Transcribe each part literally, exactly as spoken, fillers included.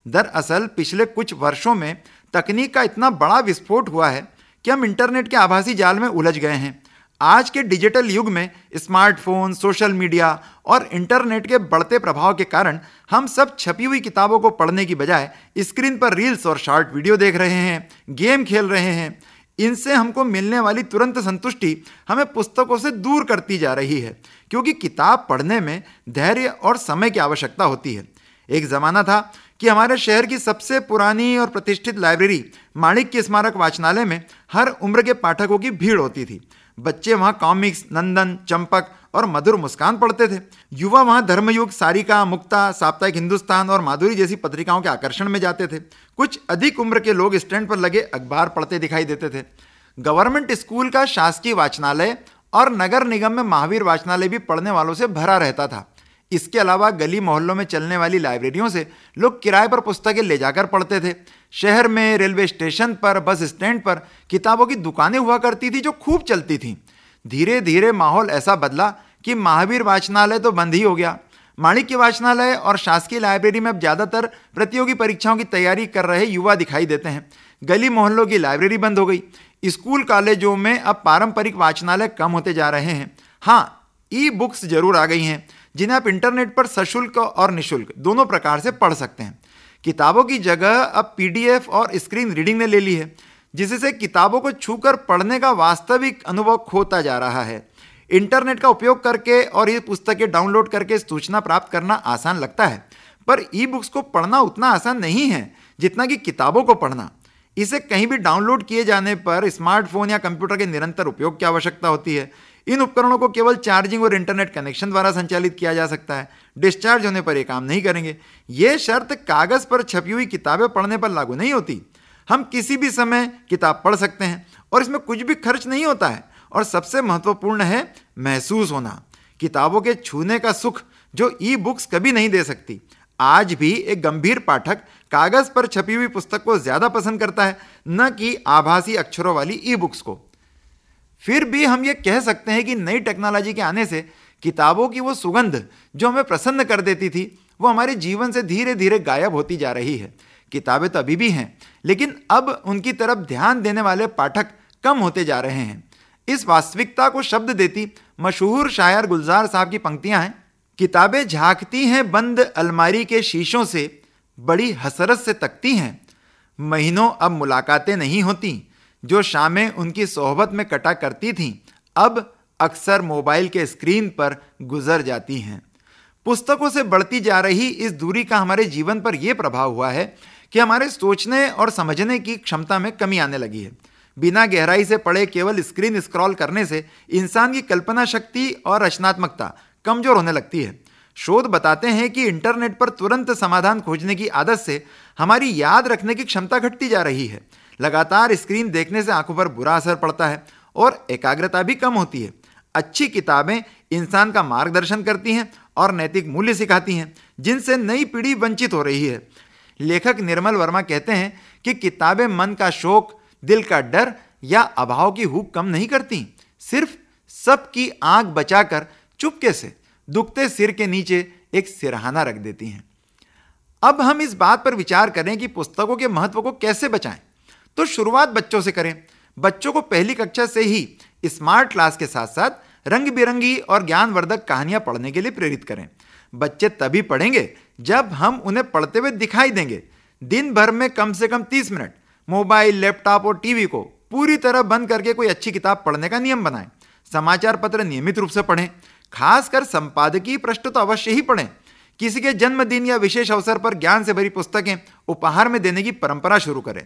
दरअसल पिछले कुछ वर्षों में तकनीक का इतना बड़ा विस्फोट हुआ है कि हम इंटरनेट के आभासी जाल में उलझ गए हैं। आज के डिजिटल युग में स्मार्टफोन, सोशल मीडिया और इंटरनेट के बढ़ते प्रभाव के कारण हम सब छपी हुई किताबों को पढ़ने की बजाय स्क्रीन पर रील्स और शॉर्ट वीडियो देख रहे हैं, गेम खेल रहे हैं। इनसे हमको मिलने वाली तुरंत संतुष्टि हमें पुस्तकों से दूर करती जा रही है, क्योंकि किताब पढ़ने में धैर्य और समय की आवश्यकता होती है। एक ज़माना था कि हमारे शहर की सबसे पुरानी और प्रतिष्ठित लाइब्रेरी माणिक्य स्मारक वाचनालय में हर उम्र के पाठकों की भीड़ होती थी। बच्चे वहाँ कॉमिक्स, नंदन, चंपक और मधुर मुस्कान पढ़ते थे। युवा वहाँ धर्मयुग, सारिका, मुक्ता, साप्ताहिक हिंदुस्तान और माधुरी जैसी पत्रिकाओं के आकर्षण में जाते थे। कुछ अधिक उम्र के लोग स्टैंड पर लगे अखबार पढ़ते दिखाई देते थे। गवर्नमेंट स्कूल का शासकीय वाचनालय और नगर निगम में महावीर वाचनालय भी पढ़ने वालों से भरा रहता था। इसके अलावा गली मोहल्लों में चलने वाली लाइब्रेरियों से लोग किराए पर पुस्तकें ले जाकर पढ़ते थे। शहर में रेलवे स्टेशन पर, बस स्टैंड पर किताबों की दुकानें हुआ करती थी जो खूब चलती थीं। धीरे धीरे माहौल ऐसा बदला कि महावीर वाचनालय तो बंद ही हो गया। माणिक्य वाचनालय और शासकीय लाइब्रेरी में अब ज़्यादातर प्रतियोगी परीक्षाओं की तैयारी कर रहे युवा दिखाई देते हैं। गली मोहल्लों की लाइब्रेरी बंद हो गई। स्कूल कॉलेजों में अब पारंपरिक वाचनालय कम होते जा रहे हैं। हाँ, ई बुक्स जरूर आ गई हैं जिन्हें आप इंटरनेट पर सशुल्क और निःशुल्क दोनों प्रकार से पढ़ सकते हैं। किताबों की जगह अब पीडीएफ और स्क्रीन रीडिंग ने ले ली है, जिससे किताबों को छूकर पढ़ने का वास्तविक अनुभव खोता जा रहा है। इंटरनेट का उपयोग करके और ये पुस्तकें डाउनलोड करके सूचना प्राप्त करना आसान लगता है, पर ई बुक्स को पढ़ना उतना आसान नहीं है जितना कि किताबों को पढ़ना। इसे कहीं भी डाउनलोड किए जाने पर स्मार्टफोन या कंप्यूटर के निरंतर उपयोग की आवश्यकता होती है। इन उपकरणों को केवल चार्जिंग और इंटरनेट कनेक्शन द्वारा संचालित किया जा सकता है। डिस्चार्ज होने पर ये काम नहीं करेंगे। ये शर्त कागज़ पर छपी हुई किताबें पढ़ने पर लागू नहीं होती। हम किसी भी समय किताब पढ़ सकते हैं और इसमें कुछ भी खर्च नहीं होता है। और सबसे महत्वपूर्ण है महसूस होना, किताबों के छूने का सुख जो ई बुक्स कभी नहीं दे सकती। आज भी एक गंभीर पाठक कागज़ पर छपी हुई पुस्तक को ज़्यादा पसंद करता है, न कि आभासी अक्षरों वाली ई बुक्स को। फिर भी हम ये कह सकते हैं कि नई टेक्नोलॉजी के आने से किताबों की वो सुगंध जो हमें प्रसन्न कर देती थी, वो हमारे जीवन से धीरे धीरे गायब होती जा रही है। किताबें तो अभी भी हैं, लेकिन अब उनकी तरफ ध्यान देने वाले पाठक कम होते जा रहे हैं। इस वास्तविकता को शब्द देती मशहूर शायर गुलजार साहब की पंक्तियां हैं। किताबें झांकती हैं बंद अलमारी के शीशों से, बड़ी हसरत से तकती हैं। महीनों अब मुलाकातें नहीं होती, जो शामें उनकी सोहबत में कटा करती थीं, अब अक्सर मोबाइल के स्क्रीन पर गुजर जाती हैं। पुस्तकों से बढ़ती जा रही इस दूरी का हमारे जीवन पर यह प्रभाव हुआ है कि हमारे सोचने और समझने की क्षमता में कमी आने लगी है। बिना गहराई से पढ़े केवल स्क्रीन स्क्रॉल करने से इंसान की कल्पना शक्ति और रचनात्मकता कमजोर होने लगती है। शोध बताते हैं कि इंटरनेट पर तुरंत समाधान खोजने की आदत से हमारी याद रखने की क्षमता घटती जा रही है। लगातार स्क्रीन देखने से आंखों पर बुरा असर पड़ता है और एकाग्रता भी कम होती है। अच्छी किताबें इंसान का मार्गदर्शन करती हैं और नैतिक मूल्य सिखाती हैं, जिनसे नई पीढ़ी वंचित हो रही है। लेखक निर्मल वर्मा कहते हैं कि किताबें मन का शौक, दिल का डर या अभाव की हुक कम नहीं करती, सिर्फ सबकी आंख बचाकर चुपके से दुखते सिर के नीचे एक सिरहाना रख देती हैं। अब हम इस बात पर विचार करें कि पुस्तकों के महत्व को कैसे बचाएं, तो शुरुआत बच्चों से करें। बच्चों को पहली कक्षा से ही स्मार्ट क्लास के साथ साथ रंग बिरंगी और ज्ञानवर्धक कहानियां पढ़ने के लिए प्रेरित करें। बच्चे तभी पढ़ेंगे जब हम उन्हें पढ़ते हुए दिखाई देंगे। दिन भर में कम से कम तीस मिनट मोबाइल, लैपटॉप और टीवी को पूरी तरह बंद करके कोई अच्छी किताब पढ़ने का नियम बनाएं। समाचार पत्र नियमित रूप से पढ़ें, खासकर संपादकीय पृष्ठ तो अवश्य ही पढ़ें। किसी के जन्मदिन या विशेष अवसर पर ज्ञान से भरी पुस्तकें उपहार में देने की परंपरा शुरू करें।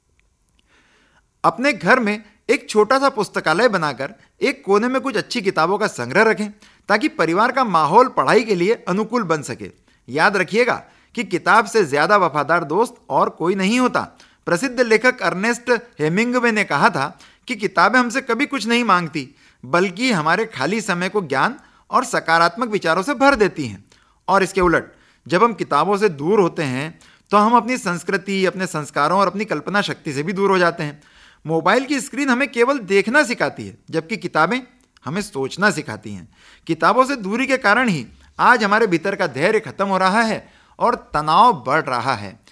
अपने घर में एक छोटा सा पुस्तकालय बनाकर एक कोने में कुछ अच्छी किताबों का संग्रह रखें, ताकि परिवार का माहौल पढ़ाई के लिए अनुकूल बन सके। याद रखिएगा कि किताब से ज्यादा वफादार दोस्त और कोई नहीं होता। प्रसिद्ध लेखक अर्नेस्ट हेमिंगवे ने कहा था कि किताबें हमसे कभी कुछ नहीं मांगती, बल्कि हमारे खाली समय को ज्ञान और सकारात्मक विचारों से भर देती हैं। और इसके उलट जब हम किताबों से दूर होते हैं तो हम अपनी संस्कृति, अपने संस्कारों और अपनी कल्पना शक्ति से भी दूर हो जाते हैं। मोबाइल की स्क्रीन हमें केवल देखना सिखाती है, जबकि किताबें हमें सोचना सिखाती हैं। किताबों से दूरी के कारण ही आज हमारे भीतर का धैर्य खत्म हो रहा है और तनाव बढ़ रहा है।